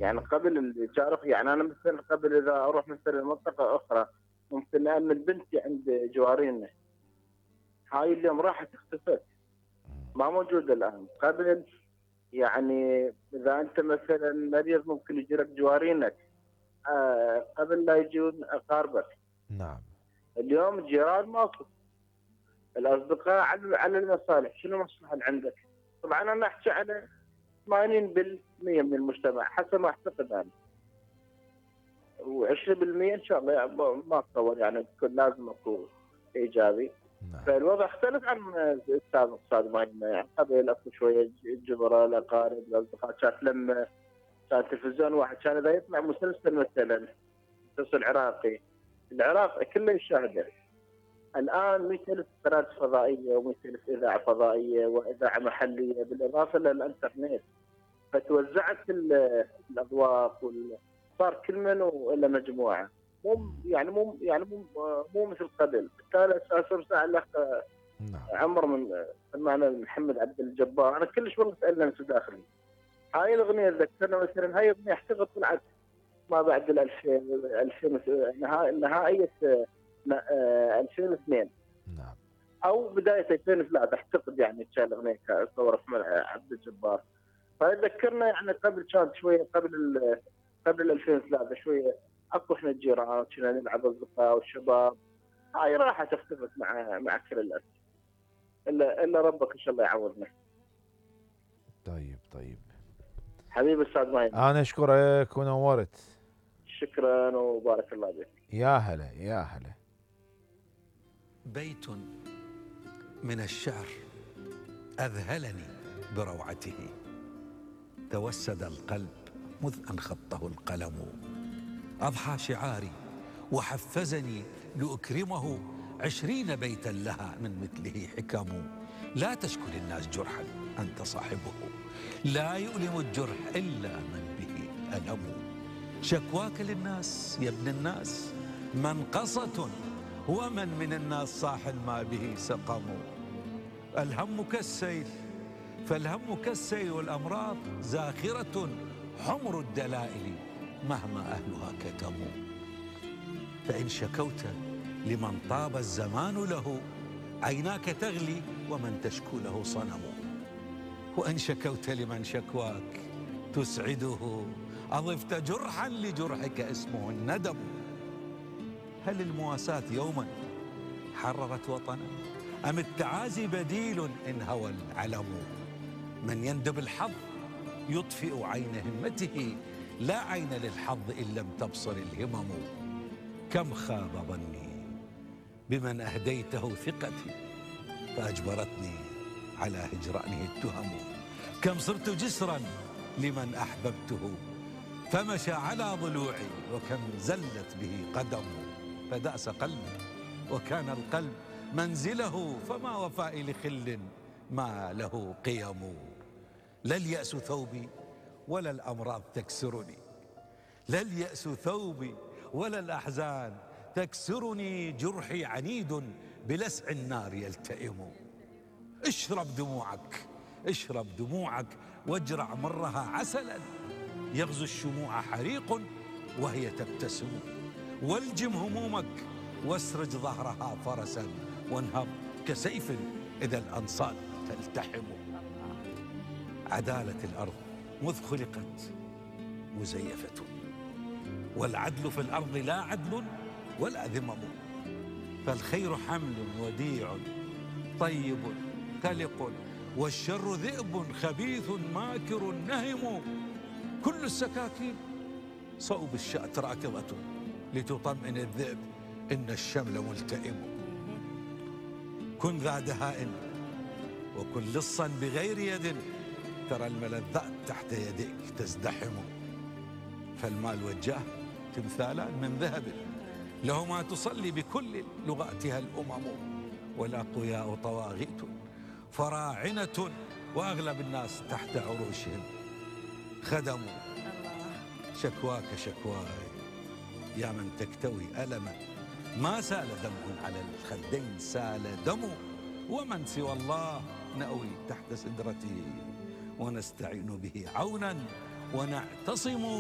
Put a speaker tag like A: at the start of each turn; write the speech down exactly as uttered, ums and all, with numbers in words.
A: يعني قبل الإيجار، يعني أنا مثلًا قبل إذا أروح مثلًا لمنطقة أخرى ممكن أأمِّن بنتي عند جوارينا، هاي اليوم راحت اختفت، ما موجودة الآن. قبل يعني إذا أنت مثلًا مريض ممكن ييجي لك جوارينك، آآ قبل لا يجون أقاربك.
B: نعم.
A: اليوم الجيران ماكو، الأصدقاء على على المصالح، شنو المصلحة اللي عندك؟ طبعًا أنا أحكي على ثمانين بالمئة من المجتمع حسب ما أعتقد أنا، وعشرين بالمئة إن شاء الله يعني ما ما أتصور يعني يكون لازم أكون إيجابي.
B: نعم.
A: فالوضع اختلف عن السابق أستاذ ماهر، يعني قبل أكو شوية الجبراء، الأقارب، الأصدقاء، كانت لمة، كان تلفزيون واحد، كان إذا يطلع مسلسل مثلًا مسلسل عراقي، العراق كله يشاهده. الآن مئة ألف قناة فضائية ومئة ألف إذاعة فضائية وإذاعة محلية بالإضافة للإنترنت، فتوزعت ال- الأذواق وال... صار كل من إلا مجموعة، مو
B: مم.
A: يعني مو يعني مو مو مثل قبل. بالتالي أستاذ سعد الأخ
B: نعم.
A: عمر من سمعنا محمد عبد الجبار، أنا كلش والله تألمت داخلي. هاي الأغنية تذكرنا مثلا، هاي أغنية أعتقد طلعت ما بعد ال ألفين ألفين نها- نهاية آه، ألفين واثنين
B: نعم.
A: او بدايه ألفين وثلاثة اعتقد، يعني كان الاغنيه صور احمد عبد الجبار. فذكرنا يعني قبل كانت شويه قبل ال قبل ال ألفين وثلاثة شويه، اكو احنا الجيران كنا نلعب اصدقاء والشباب. هاي راحت اختفت مع مع كل الاسف، الا الا ربك ان شاء الله يعوضنا.
B: طيب طيب.
A: حبيبي استاذ ماهر،
B: أنا أشكرك ونورت.
A: شكرا وبارك الله بك.
B: يا هلا يا هلا.
C: بيت من الشعر أذهلني بروعته، توسد القلب مذ أن خطه القلم، أضحى شعاري وحفزني لأكرمه، عشرين بيتا لها من مثله حكم. لا تشكو للناس جرحا أنت صاحبه، لا يؤلم الجرح إلا من به ألم. شكواك للناس يا ابن الناس منقصة، ومن من الناس صاح ما به سقم. الهم كالسيل فالهم كالسيل والأمراض زاخرة، حمر الدلائل مهما أهلها كتموا. فإن شكوت لمن طاب الزمان له، عيناك تغلي ومن تشكو له صنم. وإن شكوت لمن شكواك تسعده، أضفت جرحا لجرحك اسمه الندم. هل المواساة يوما حررت وطنا، أم التعازي بديل إن هوى العلم؟ من يندب الحظ يطفئ عين همته، لا عين للحظ إن لم تبصر الهمم. كم خاب ظني بمن أهديته ثقتي، فأجبرتني على هجرانه التهم. كم صرت جسرا لمن أحببته، فمشى على ضلوعي، وكم زلت به قدم. فدأس قلبي وكان القلب منزله، فما وفائي لخل ما له قيم. لا اليأس ثوبي ولا الأمراض تكسرني، لا اليأس ثوبي ولا الأحزان تكسرني. جرحي عنيد بلسع النار يلتئم. اشرب دموعك اشرب دموعك واجرع مرها عسلا، يغزو الشموع حريق وهي تبتسم. والجم همومك واسرج ظهرها فرسا، وانهض كسيف إذا الأنصال تلتحم. عدالة الأرض مذ خلقت مزيفة، والعدل في الأرض لا عدل ولا ذمم. فالخير حمل وديع طيب تلق، والشر ذئب خبيث ماكر نهم. كل السكاكين صوب الشأت راكضة، لتطمئن الذئب إن الشمل ملتئم. كن ذا دهاء وكن لصا بغير يد، ترى الملذات تحت يديك تزدحم. فالمال والجاه تمثالان من ذهب، لهما تصلي بكل لغاتها الأمم. والأقوياء طواغيت فراعنة، وأغلب الناس تحت عروشهم خدموا. شكواك شكواي يا من تكتوي ألما، ما سال دمع على الخدين سال دم. ومن سوى الله نأوي تحت سدرته، ونستعين به عونا ونعتصم.